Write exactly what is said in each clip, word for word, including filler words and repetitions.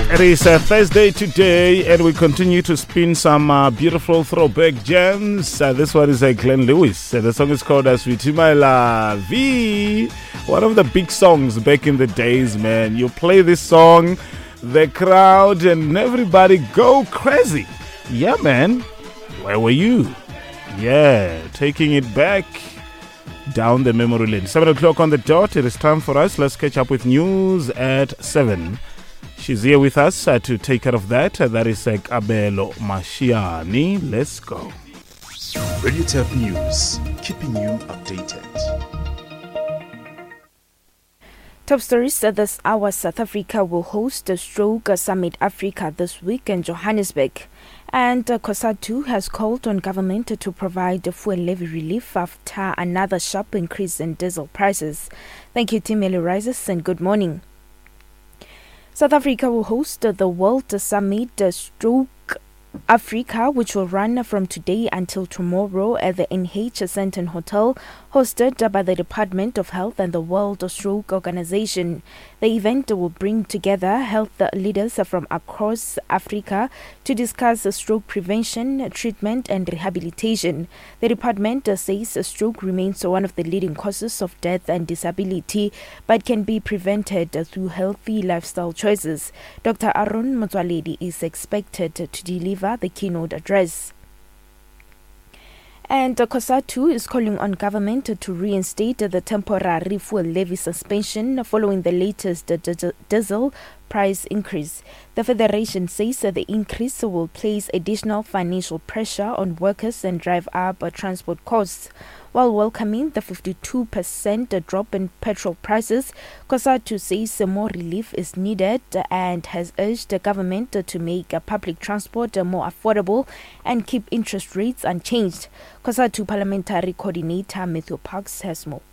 It is uh, Thursday today, and we continue to spin some uh, beautiful throwback gems. Uh, this one is uh, Glenn Lewis. Uh, the song is called uh, Sweetie My La Vie. One of the big songs back in the days, man. You play this song, the crowd and everybody go crazy. Yeah, man. Where were you? Yeah, taking it back down the memory lane. seven o'clock on the dot. It is time for us. Let's catch up with news at seven. She's here with us uh, to take care of that. Uh, that is uh, Abelo Mashiani. Let's go. Radio Tap News, keeping you updated. Top stories uh, this hour. South Africa will host the Stroke Summit Africa this week in Johannesburg. And uh, COSATU has called on government to provide fuel levy relief after another sharp increase in diesel prices. Thank you, Tim Elirizes, and good morning. South Africa will host the World Summit Stroke Africa, which will run from today until tomorrow at the N H Sandton Hotel, hosted by the Department of Health and the World Stroke Organization. The event will bring together health leaders from across Africa to discuss stroke prevention, treatment and rehabilitation. The department says stroke remains one of the leading causes of death and disability, but can be prevented through healthy lifestyle choices. Doctor Aaron Motsoaledi is expected to deliver the keynote address. And COSATU is calling on government to reinstate the temporary fuel levy suspension following the latest diesel price increase. The Federation says that the increase will place additional financial pressure on workers and drive up transport costs. While welcoming the fifty-two percent drop in petrol prices, COSATU says more relief is needed and has urged the government to make public transport more affordable and keep interest rates unchanged. COSATU Parliamentary Coordinator Matthew Parks has more.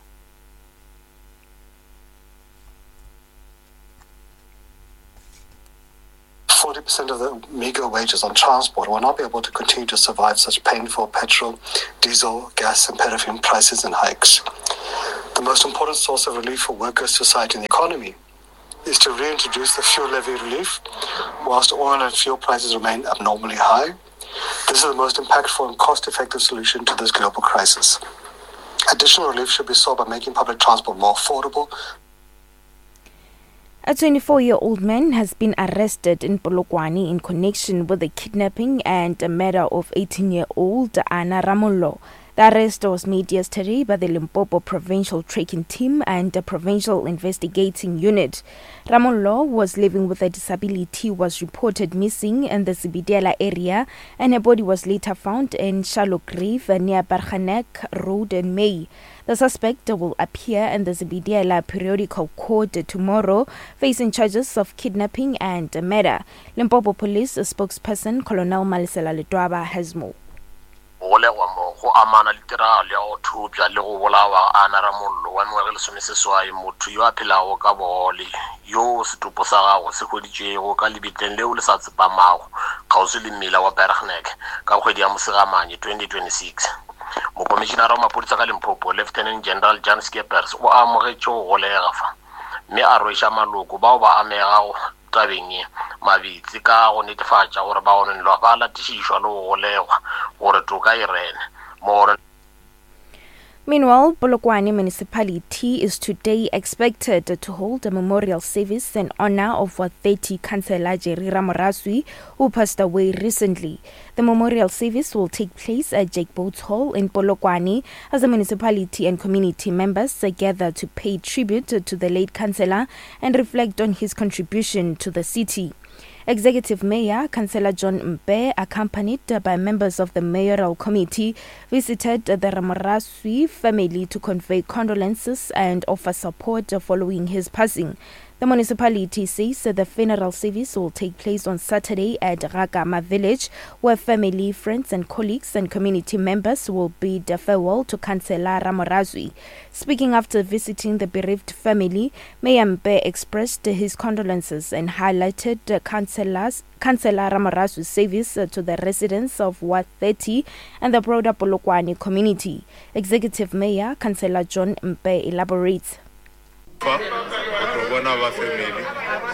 forty percent of the meager wages on transport will not be able to continue to survive such painful petrol, diesel, gas and paraffin prices and hikes. The most important source of relief for workers, society and the economy is to reintroduce the fuel levy relief whilst oil and fuel prices remain abnormally high. This is the most impactful and cost-effective solution to this global crisis. Additional relief should be sought by making public transport more affordable. A twenty-four-year-old man has been arrested in Polokwane in connection with the kidnapping and murder of eighteen-year-old Anna Ramollo. The arrest was made yesterday by the Limpopo Provincial Tracking Team and the Provincial Investigating Unit. Ramollo was living with a disability, was reported missing in the Zibidela area, and her body was later found in shallow grave near Barganek Road in May. The suspect will appear in the Zibidela periodical court tomorrow, facing charges of kidnapping and murder. Limpopo Police spokesperson Colonel Malisela Letwaba has more. Go amana literally o thupya le go bolawa Anna Ramollo wa mo re le someseswa motho yo a phelago ka bole yo setupo sa gago se goditšego ka lebitleng leo le sa tsepamago kgauswi le mmila wa Bergneck ka kgwedi ya Mosegamane twenty twenty-six. Mokomišenara wa maphodisa ka Limpopo Lieutenant General Jan Skeepers o amogetše go golega fa mme a rwešwa maloko bao ba amegago tabeng e mabitsi ka go netefatša gore bagononelwa ba latišišwa le go golegwa gore toka e rene. Meanwhile, Polokwane municipality is today expected to hold a memorial service in honor of thirty Councillor Jerry Ramoraswi, who passed away recently. The memorial service will take place at Jake Boats Hall in Polokwane as the municipality and community members gather to pay tribute to the late councillor and reflect on his contribution to the city. Executive Mayor Councillor John Mpe, accompanied by members of the mayoral committee, visited the Ramoraswi family to convey condolences and offer support following his passing. The municipality says the funeral service will take place on Saturday at Ragama village, where family, friends and colleagues and community members will bid farewell to Councillor Ramoraswi. Speaking after visiting the bereaved family, Mayor Mpe expressed his condolences and highlighted Councillor's Councillor Ramoraswi's service to the residents of Ward thirty and the broader Polokwane community. Executive Mayor Councillor John Mpe elaborates. Bona ba family le go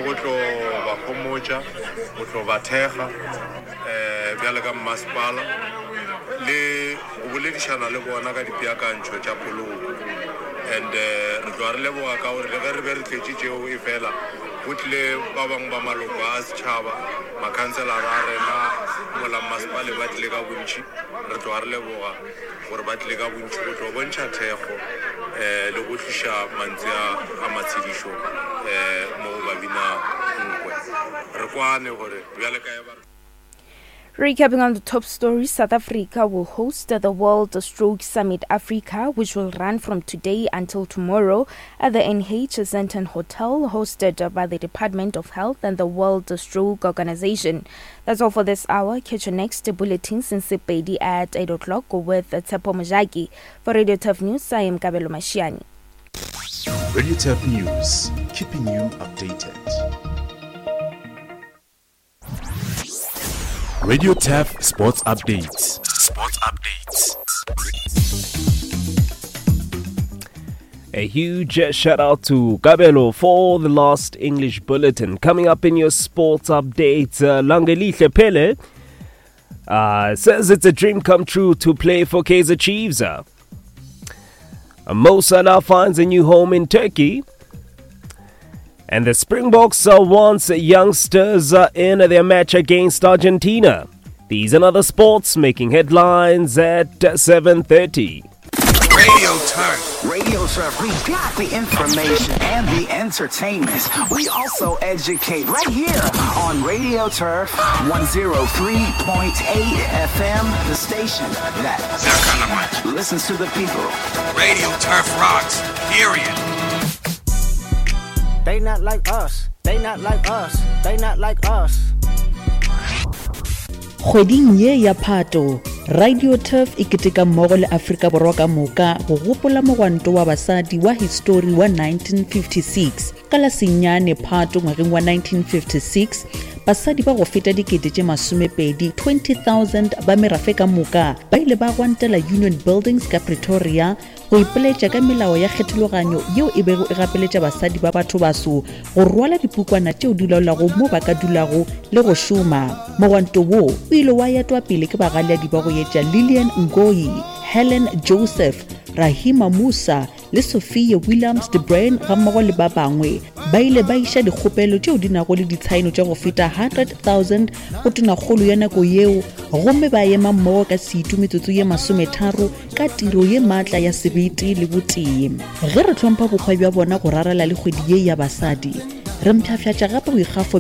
go tlo ba khomotsa go tlo ba thega eh bjale ka masipala le go boledishana le bona ka dipiakantsho tša poloko and eh re tlo re leboga ka gore le ge re be re tletšitšeo e fela go tlile ba bangwe ba maloko a setšhaba makhanselara a rena mola masipale ba tlile ka bontši re tlo re leboga gore ba tlile ka bontši go tlo bontšha thego eh le go tliša mantsi a matshedišo eh mo ba bina nkwe re kwane gore bjale ka eba. Recapping on the top stories, South Africa will host the World Stroke Summit Africa, which will run from today until tomorrow at the N H Zenton Hotel, hosted by the Department of Health and the World Stroke Organization. That's all for this hour. Catch your next bulletin since Sepedi at eight o'clock with Tsepo Mojaki. For Radio Tough News, I am Kabelo Mashiani. Radio Tough News, keeping you updated. Radio Tough Sports Updates. Sports Updates. A huge shout out to Kabelo for the last English bulletin. Coming up in your sports update, uh, Langelihle Pele uh, says it's a dream come true to play for Kaizer Chiefs. Uh, Mo Salah finds a new home in Turkey. And the Springboks uh, wants youngsters uh, in their match against Argentina. These and other sports making headlines at uh, seven thirty. Radio Turf. Radio Turf. We got the information and the entertainment. We also educate right here on Radio Turf one oh three point eight F M, the station that listens to the people. Radio Turf rocks, period. They not like us. They not like us. They not like us. Kgweding ye ya Phato, Radio Turf e keteka mmogo le Afrika Borwa ka moka go gopola mogwanto wa basadi wa history wa nineteen fifty-six. Ka la senyane Phato ngwageng wa nineteen fifty-six, basadi ba go feta dikete tše masomepedi twenty thousand ba merafe ka moka ba ile ba gwantela Union Buildings ka Pretoria go ipeletša ka melao ya kgetologanyo yeo e bego e gapeletša basadi ba batho baso go rwala dipukwana tšeo di laolago mo ba ka dulago le go šoma. Mogwanto wo o ile wa yatwa pele ke bagaleadi ba go yetša Lillian Ngoyi, Helen Joseph, Rahima Musa le Sophia Williams de Bruin ga mmogo le ba bangwe ba ile ba iša dikgopelo tšeo di nago le ditshaeno tša go feta one hundred thousand go tonakgolo ya nako yeo gomme ba ema mmogo ka seitu metsotso ye masometharo ka tiro ye maatla ya sebete le botee. Ge re tlhompha bokgwa bja bona go rarela le kgwedi ye ya basadi, re mpšhafatša gape boikgafo